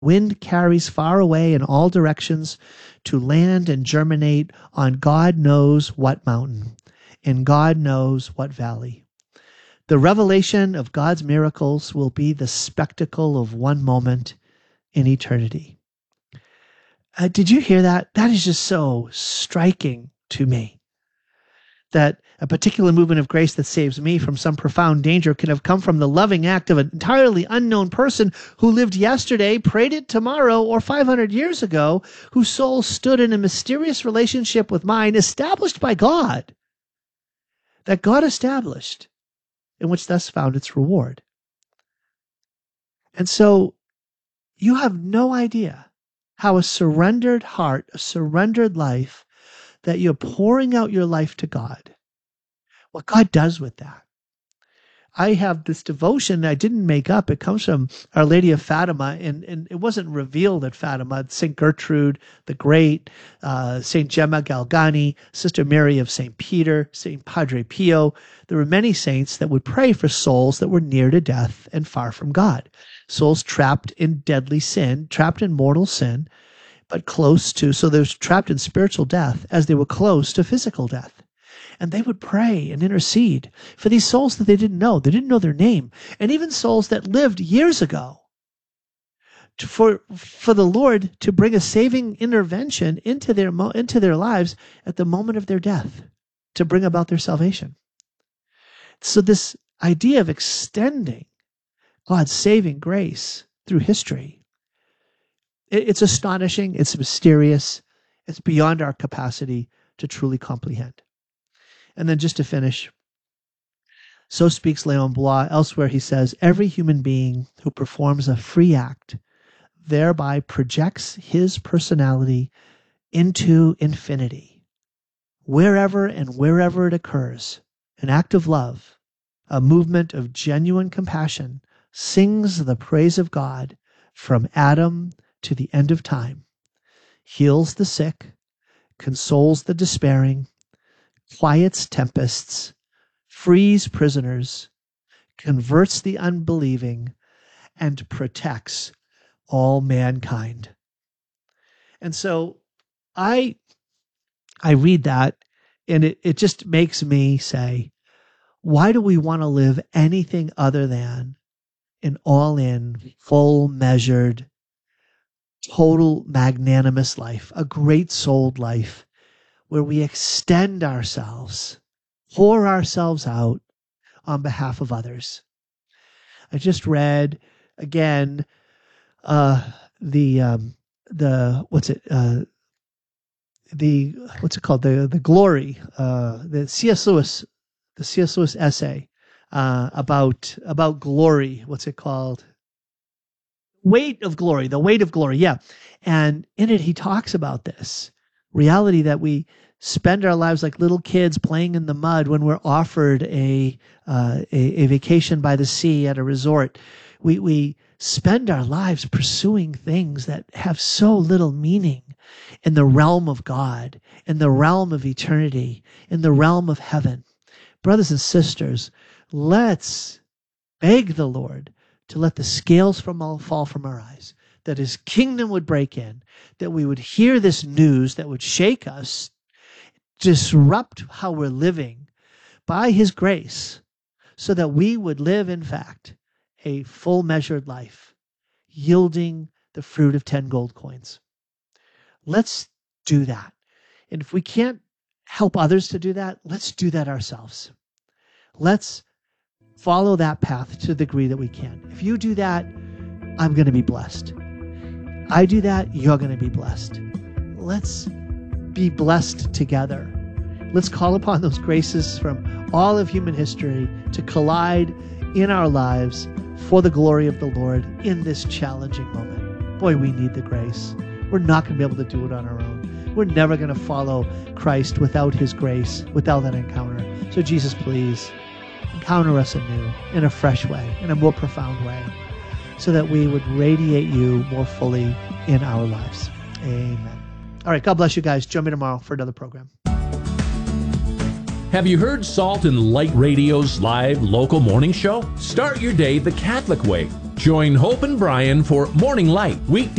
Wind carries far away in all directions to land and germinate on God knows what mountain, in God knows what valley. The revelation of God's miracles will be the spectacle of one moment in eternity. Did you hear that? That is just so striking to me. That a particular movement of grace that saves me from some profound danger can have come from the loving act of an entirely unknown person who lived yesterday, prayed it tomorrow, or 500 years ago, whose soul stood in a mysterious relationship with mine, established by God, that God established, in which thus found its reward. And so you have no idea how a surrendered heart, a surrendered life, that you're pouring out your life to God, what God does with that. I have this devotion I didn't make up. It comes from Our Lady of Fatima, and it wasn't revealed at Fatima. St. Gertrude the Great, St. Gemma Galgani, Sister Mary of St. Peter, St. Padre Pio. There were many saints that would pray for souls that were near to death and far from God. Souls trapped in deadly sin, trapped in mortal sin, but close to, so they were trapped in spiritual death as they were close to physical death. And they would pray and intercede for these souls that they didn't know. They didn't know their name. And even souls that lived years ago, for the Lord to bring a saving intervention into their lives at the moment of their death, to bring about their salvation. So this idea of extending God's saving grace through history, it's astonishing, it's mysterious, it's beyond our capacity to truly comprehend. And then just to finish, so speaks Leon Blois. Elsewhere he says, every human being who performs a free act thereby projects his personality into infinity. Wherever and wherever it occurs, an act of love, a movement of genuine compassion sings the praise of God from Adam to the end of time, heals the sick, consoles the despairing, quiets tempests, frees prisoners, converts the unbelieving, and protects all mankind. And so I read that, and it just makes me say, why do we want to live anything other than an all-in, full-measured, total magnanimous life, a great-souled life, where we extend ourselves, pour ourselves out on behalf of others? I just read again the Glory, the C.S. Lewis essay about glory. What's it called? Weight of Glory, the weight of glory. Yeah. And in it, he talks about this reality that we spend our lives like little kids playing in the mud when we're offered a vacation by the sea at a resort. We spend our lives pursuing things that have so little meaning in the realm of God, in the realm of eternity, in the realm of heaven. Brothers and sisters, let's beg the Lord to let the scales fall from our eyes, that his kingdom would break in, that we would hear this news that would shake us, disrupt how we're living by his grace, so that we would live, in fact, a full measured life, yielding the fruit of 10 gold coins. Let's do that. And if we can't help others to do that, let's do that ourselves. Let's follow that path to the degree that we can. If you do that, I'm going to be blessed. I do that, you're going to be blessed. Let's be blessed together. Let's call upon those graces from all of human history to collide in our lives for the glory of the Lord in this challenging moment. Boy, we need the grace. We're not going to be able to do it on our own. We're never going to follow Christ without his grace, without that encounter. So Jesus, please encounter us anew in a fresh way, in a more profound way, so that we would radiate you more fully in our lives. Amen. All right. God bless you guys. Join me tomorrow for another program. Have you heard Salt and Light Radio's live local morning show? Start your day the Catholic way. Join Hope and Brian for Morning Light, weekday